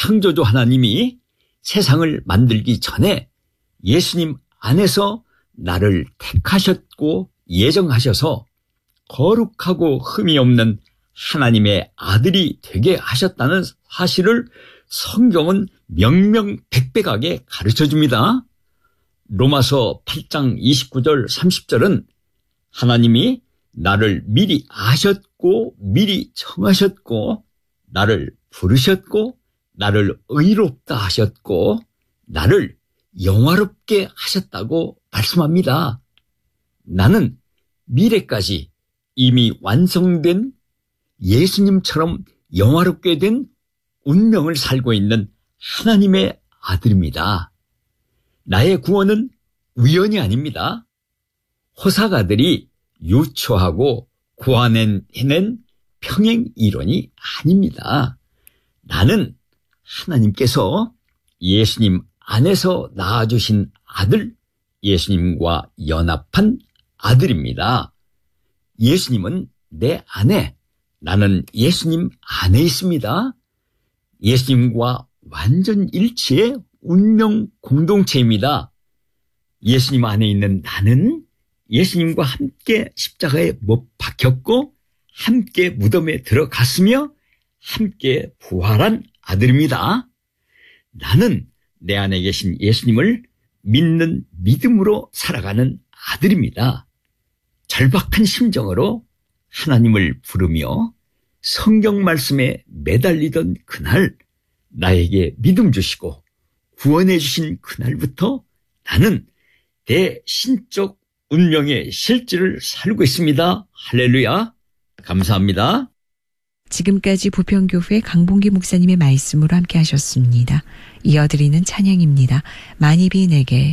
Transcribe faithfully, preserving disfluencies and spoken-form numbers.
창조주 하나님이 세상을 만들기 전에 예수님 안에서 나를 택하셨고 예정하셔서 거룩하고 흠이 없는 하나님의 아들이 되게 하셨다는 사실을 성경은 명명백백하게 가르쳐줍니다. 로마서 팔 장 이십구 절 삼십 절은 하나님이 나를 미리 아셨고 미리 청하셨고 나를 부르셨고 나를 의롭다 하셨고 나를 영화롭게 하셨다고 말씀합니다. 나는 미래까지 이미 완성된 예수님처럼 영화롭게 된 운명을 살고 있는 하나님의 아들입니다. 나의 구원은 우연이 아닙니다. 호사가들이 유추하고 고안해낸 평행 이론이 아닙니다. 나는 하나님께서 예수님 안에서 낳아주신 아들, 예수님과 연합한 아들입니다. 예수님은 내 안에, 나는 예수님 안에 있습니다. 예수님과 완전 일치의 운명 공동체입니다. 예수님 안에 있는 나는 예수님과 함께 십자가에 못 박혔고 함께 무덤에 들어갔으며 함께 부활한 아들입니다. 나는 내 안에 계신 예수님을 믿는 믿음으로 살아가는 아들입니다. 절박한 심정으로 하나님을 부르며 성경 말씀에 매달리던 그날 나에게 믿음 주시고 구원해 주신 그날부터 나는 대신적 운명의 실질을 살고 있습니다. 할렐루야. 감사합니다. 지금까지 부평교회 강봉기 목사님의 말씀으로 함께 하셨습니다. 이어드리는 찬양입니다. 많이 비 내게